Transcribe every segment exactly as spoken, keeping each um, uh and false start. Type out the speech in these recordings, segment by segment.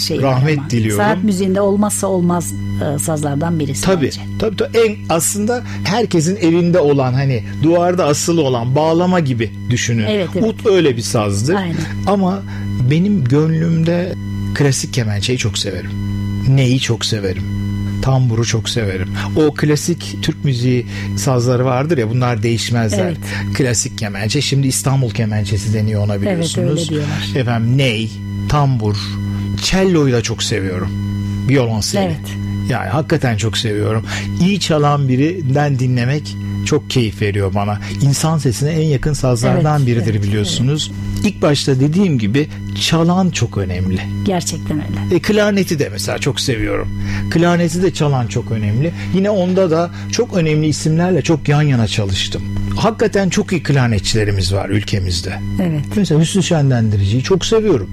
şey. Rahmet ama. diliyorum. Sanat müziğinde olmazsa olmaz e, sazlardan birisi. Tabii, bence. tabii tabii. En aslında herkesin evinde olan, hani duvarda asılı olan bağlama gibi düşünün. Evet, evet. Ut öyle bir sazdır. Aynen. Ama benim gönlümde klasik kemençeyi çok severim. Neyi çok severim. Tamburu çok severim. O klasik Türk müziği sazları vardır ya, bunlar değişmezler. Evet. Klasik kemençe, şimdi İstanbul kemençesi deniyor ona, biliyorsunuz. Evet, öyle diyorlar. Efendim ney, tambur, cello'yu da çok seviyorum. Violonseli. Evet. Yani hakikaten çok seviyorum. İyi çalan birinden dinlemek çok keyif veriyor bana. İnsan sesine en yakın sazlardan Evet, biridir, evet, biliyorsunuz. Evet. İlk başta dediğim gibi çalan çok önemli. Gerçekten öyle. E, klarneti de mesela çok seviyorum. Klarneti de çalan çok önemli. Yine onda da çok önemli isimlerle çok yan yana çalıştım. Hakikaten çok iyi klarnetçilerimiz var ülkemizde. Evet. Mesela Hüsnü Şenlendirici'yi çok seviyorum.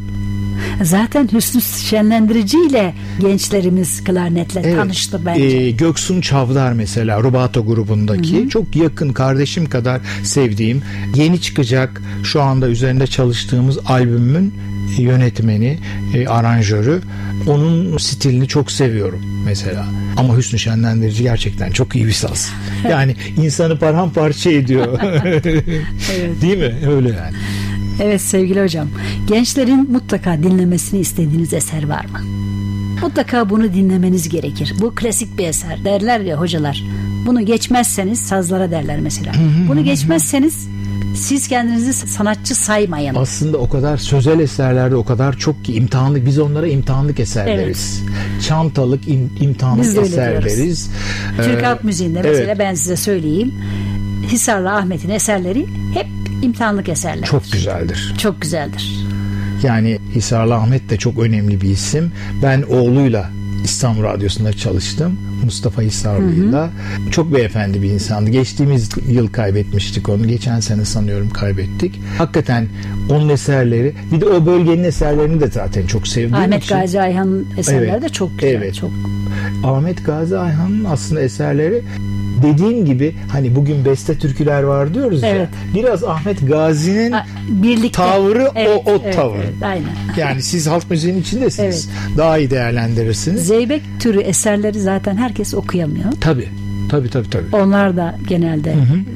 Zaten Hüsnü Şenlendirici ile gençlerimiz klarnetle Evet. tanıştı bence. Ee, Göksun Çavdar mesela Rubato grubundaki, hı hı, çok yakın kardeşim kadar sevdiğim, yeni çıkacak şu anda üzerinde çalıştığımız albümün yönetmeni, e, aranjörü, onun stilini çok seviyorum mesela. Ama Hüsnü Şenlendirici gerçekten çok iyi bir saz. Yani insanı paramparça ediyor. Evet. Değil mi? Öyle yani. Evet sevgili hocam, gençlerin mutlaka dinlemesini istediğiniz eser var mı? Mutlaka bunu dinlemeniz gerekir. Bu klasik bir eser. Derler ya hocalar, bunu geçmezseniz, sazlara derler mesela. Bunu geçmezseniz siz kendinizi sanatçı saymayın. Aslında o kadar sözel eserlerde o kadar çok ki imtihanlık, biz onlara imtihanlık eser deriz. Evet. Çantalık im, imtihanlık eser deriz. Türk ee, halk müziğinde mesela, evet, ben size söyleyeyim, Hisarlı Ahmet'in eserleri hep imtihanlık eserler. Çok güzeldir. Çok güzeldir. Yani Hisarlı Ahmet de çok önemli bir isim. Ben oğluyla İstanbul Radyosu'nda çalıştım. Mustafa Hisarlı'yla. Çok beyefendi bir insandı. Geçtiğimiz yıl kaybetmiştik onu. Geçen sene sanıyorum kaybettik. Hakikaten onun eserleri, bir de o bölgenin eserlerini de zaten çok sevdiğim Ahmet için. Gazi Ayhan'ın eserleri, evet, de çok güzel. Evet. Çok. Ahmet Gazi Ayhan'ın aslında eserleri, dediğim gibi hani bugün beste türküler var diyoruz, evet, ya. Biraz Ahmet Gazi'nin birlikte tavrı, evet, o o evet, tavır. Evet, aynen. Yani siz halk müziğinin içindesiniz. Evet. Daha iyi değerlendirirsiniz. Zeybek türü eserleri zaten herkes okuyamıyor. Tabii. Tabii tabii tabii. Onlar da genelde, hı hı,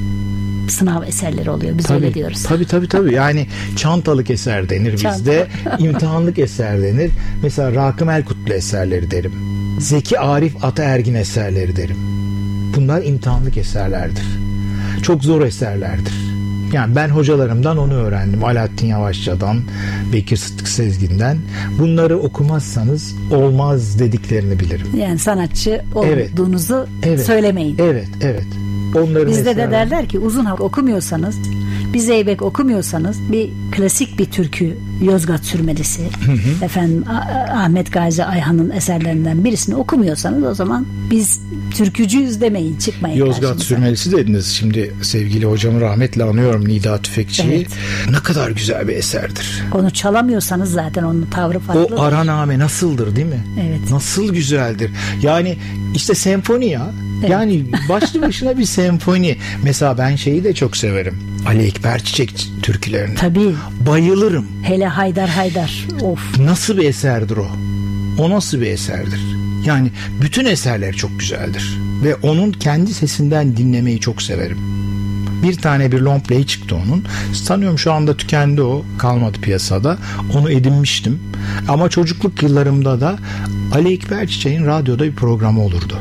sınav eserleri oluyor. Biz tabii, öyle diyoruz. Tabii tabii tabii. Yani çantalık eser denir Çanta. bizde. İmtihanlık eser denir. Mesela Rakım Elkutlu eserleri derim. Zeki Arif Ataergin eserleri derim. Bunlar imtihanlık eserlerdir. Çok zor eserlerdir. Yani ben hocalarımdan onu öğrendim. Alaaddin Yavaşça'dan, Bekir Sıddık Sezgin'den. Bunları okumazsanız olmaz dediklerini bilirim. Yani sanatçı olduğunuzu, evet, söylemeyin. Evet, evet. Onların bizde eserler... de derler ki uzun hava okumuyorsanız, bir zeybek okumuyorsanız, bir klasik bir türkü, Yozgat Sürmelisi, hı hı, efendim Ahmet Gazi Ayhan'ın eserlerinden birisini okumuyorsanız, o zaman biz türkücüyüz demeyin, çıkmayın. Yozgat karşımıza. Sürmelisi dediniz. Şimdi sevgili hocamı rahmetle anıyorum, Nida Tüfekçi'yi. Evet. Ne kadar güzel bir eserdir. Onu çalamıyorsanız zaten onun tavrı farklı. O araname nasıldır, değil mi? Evet. Nasıl güzeldir. Yani işte senfoni ya. Evet. Yani başlı başına bir senfoni. Mesela ben şeyi de çok severim. Ali Ekber Çiçek türkülerini. Tabii. Bayılırım. Hele Haydar Haydar. Of. Nasıl bir eserdir o? O nasıl bir eserdir? Yani bütün eserler çok güzeldir. Ve onun kendi sesinden dinlemeyi çok severim. Bir tane bir long play çıktı onun. Sanıyorum şu anda tükendi o. Kalmadı piyasada. Onu edinmiştim. Ama çocukluk yıllarımda da Ali Ekber Çiçek'in radyoda bir programı olurdu.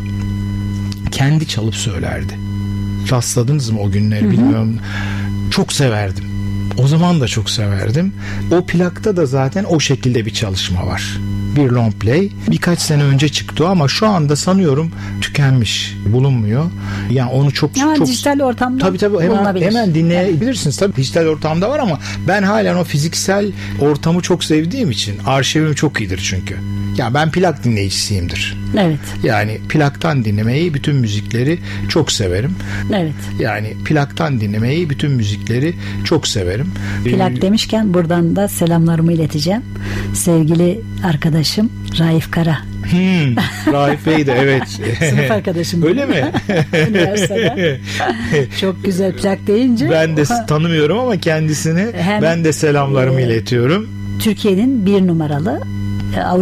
Kendi çalıp söylerdi. Rastladınız mı o günleri, hı hı, bilmiyorum. Çok severdim. O zaman da çok severdim. O plakta da zaten o şekilde bir çalışma var. Bir long play. Birkaç sene önce çıktı ama şu anda sanıyorum tükenmiş, bulunmuyor. Yani onu çok yani çok dijital ortamda tabii tabii hemen, hemen dinleyebilirsiniz. Tabii dijital ortamda var ama ben halen o fiziksel ortamı çok sevdiğim için, arşivim çok iyidir çünkü. Yani ben plak dinleyicisiyimdir. Evet. Yani plaktan dinlemeyi, bütün müzikleri çok severim. Evet. Yani plaktan dinlemeyi, bütün müzikleri çok severim. Plak ee, demişken buradan da selamlarımı ileteceğim. Sevgili arkadaşım Raif Kara. Hmm, Raif Bey de evet. Sınıf arkadaşım. Öyle mi? Üniversitede. Çok güzel plak deyince. Ben de tanımıyorum ama kendisini, hem ben de selamlarımı e, iletiyorum. Türkiye'nin bir numaralı